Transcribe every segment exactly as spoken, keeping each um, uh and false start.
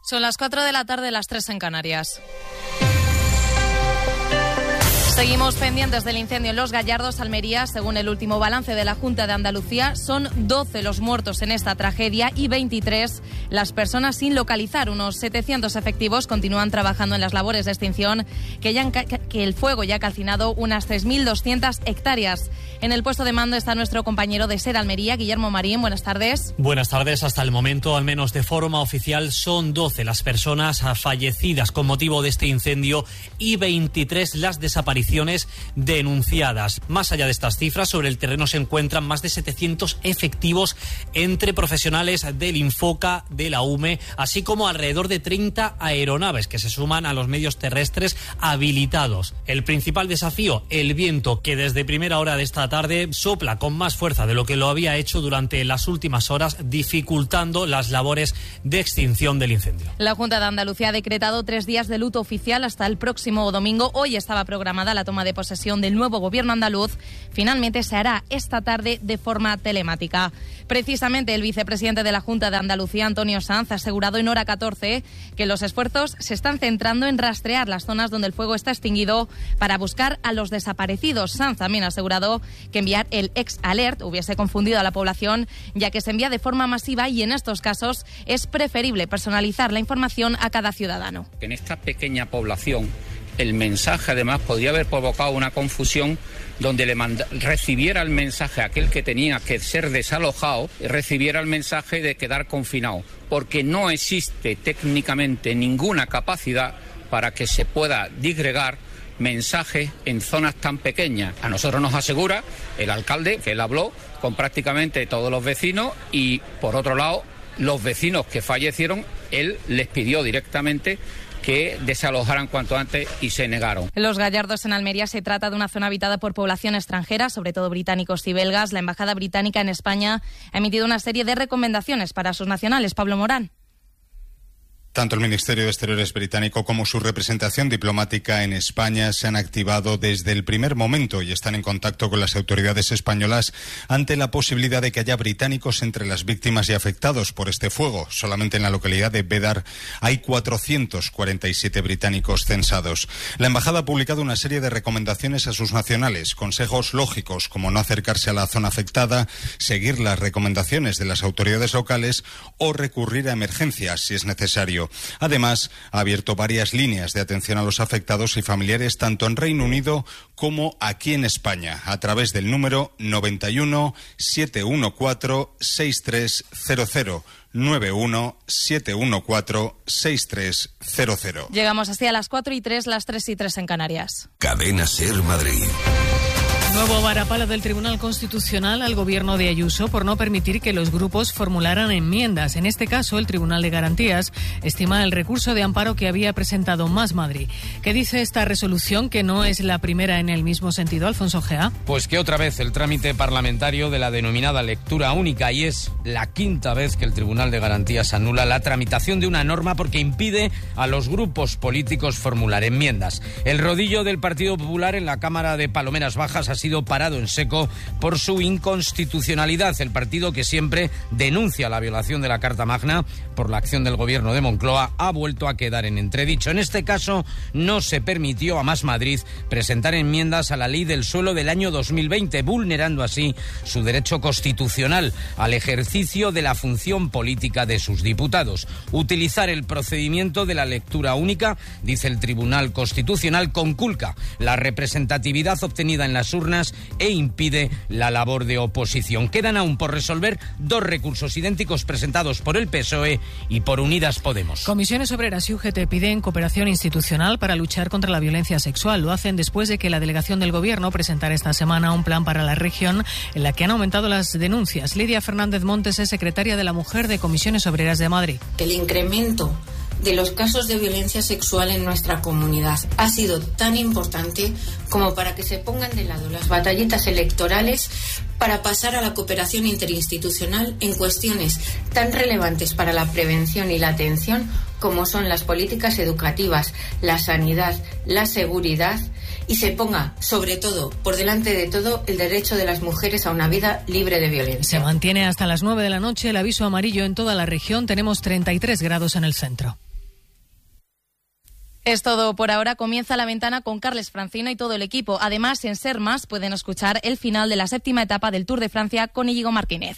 Son las cuatro de la tarde, las tres en Canarias. Seguimos pendientes del incendio en Los Gallardos, Almería. Según el último balance de la Junta de Andalucía, son doce los muertos en esta tragedia y veintitrés las personas sin localizar. Unos setecientos efectivos continúan trabajando en las labores de extinción, que, ya han, que el fuego ya ha calcinado unas tres mil doscientas hectáreas. En el puesto de mando está nuestro compañero de SER Almería, Guillermo Marín. Buenas tardes. Buenas tardes. Hasta el momento, al menos de forma oficial, son doce las personas fallecidas con motivo de este incendio y veintitrés las desapariciones denunciadas. Más allá de estas cifras, sobre el terreno se encuentran más de setecientos efectivos entre profesionales del Infoca, de la U M E, así como alrededor de treinta aeronaves que se suman a los medios terrestres habilitados. El principal desafío, el viento, que desde primera hora de esta tarde sopla con más fuerza de lo que lo había hecho durante las últimas horas, dificultando las labores de extinción del incendio. La Junta de Andalucía ha decretado tres días de luto oficial hasta el próximo domingo. Hoy estaba programada la toma de posesión del nuevo gobierno andaluz. Finalmente se hará esta tarde de forma telemática. Precisamente el vicepresidente de la Junta de Andalucía, Antonio Sanz, ha asegurado en Hora catorce que los esfuerzos se están centrando en rastrear las zonas donde el fuego está extinguido para buscar a los desaparecidos. Sanz también ha asegurado que enviar el ex-alert hubiese confundido a la población, ya que se envía de forma masiva y en estos casos es preferible personalizar la información a cada ciudadano. En esta pequeña población, el mensaje además podría haber provocado una confusión donde le manda, recibiera el mensaje a aquel que tenía que ser desalojado, recibiera el mensaje de quedar confinado, porque no existe técnicamente ninguna capacidad para que se pueda disgregar mensajes en zonas tan pequeñas. A nosotros nos asegura el alcalde que él habló con prácticamente todos los vecinos y, por otro lado, los vecinos que fallecieron, él les pidió directamente que desalojaran cuanto antes y se negaron. En Los Gallardos, en Almería, se trata de una zona habitada por población extranjera, sobre todo británicos y belgas. La Embajada Británica en España ha emitido una serie de recomendaciones para sus nacionales. Pablo Morán. Tanto el Ministerio de Exteriores británico como su representación diplomática en España se han activado desde el primer momento y están en contacto con las autoridades españolas ante la posibilidad de que haya británicos entre las víctimas y afectados por este fuego. Solamente en la localidad de Bédar hay cuatrocientos cuarenta y siete británicos censados. La embajada ha publicado una serie de recomendaciones a sus nacionales, consejos lógicos como no acercarse a la zona afectada, seguir las recomendaciones de las autoridades locales o recurrir a emergencias si es necesario. Además, ha abierto varias líneas de atención a los afectados y familiares tanto en Reino Unido como aquí en España, a través del número noventa y uno, setecientos catorce, sesenta y tres cero cero. noventa y uno, setecientos catorce, sesenta y tres cero cero. Llegamos así a las cuatro y tres, las tres y tres en Canarias. Cadena SER Madrid. Nuevo varapalo del Tribunal Constitucional al gobierno de Ayuso por no permitir que los grupos formularan enmiendas. En este caso, el Tribunal de Garantías estima el recurso de amparo que había presentado Más Madrid. ¿Qué dice esta resolución, que no es la primera en el mismo sentido, Alfonso Gea? Pues que otra vez el trámite parlamentario de la denominada lectura única, y es la quinta vez que el Tribunal de Garantías anula la tramitación de una norma porque impide a los grupos políticos formular enmiendas. El rodillo del Partido Popular en la Cámara de Palomeras Bajas ha sido parado en seco por su inconstitucionalidad. El partido, que siempre denuncia la violación de la Carta Magna por la acción del gobierno de Moncloa, ha vuelto a quedar en entredicho. En este caso, no se permitió a Más Madrid presentar enmiendas a la ley del suelo del año dos mil veinte, vulnerando así su derecho constitucional al ejercicio de la función política de sus diputados. Utilizar el procedimiento de la lectura única, dice el Tribunal Constitucional, conculca la representatividad obtenida en las urnas e impide la labor de oposición. Quedan aún por resolver dos recursos idénticos presentados por el P S O E y por Unidas Podemos. Comisiones Obreras y U G T piden cooperación institucional para luchar contra la violencia sexual. Lo hacen después de que la delegación del Gobierno presentara esta semana un plan para la región en la que han aumentado las denuncias. Lidia Fernández Montes es secretaria de la Mujer de Comisiones Obreras de Madrid. El incremento de los casos de violencia sexual en nuestra comunidad ha sido tan importante como para que se pongan de lado las batallitas electorales para pasar a la cooperación interinstitucional en cuestiones tan relevantes para la prevención y la atención como son las políticas educativas, la sanidad, la seguridad, y se ponga, sobre todo, por delante de todo, el derecho de las mujeres a una vida libre de violencia. Se mantiene hasta las nueve de la noche el aviso amarillo en toda la región. Tenemos treinta y tres grados en el centro. Es todo por ahora. Comienza La Ventana con Carles Francino y todo el equipo. Además, en Ser Más pueden escuchar el final de la séptima etapa del Tour de Francia con Íñigo Martínez.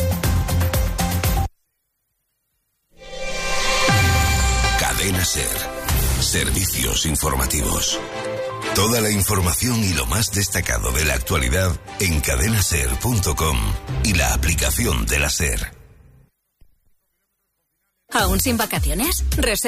Cadena Ser. Servicios informativos. Toda la información y lo más destacado de la actualidad en cadena ser punto com y la aplicación de la Ser. ¿Aún sin vacaciones? Reserva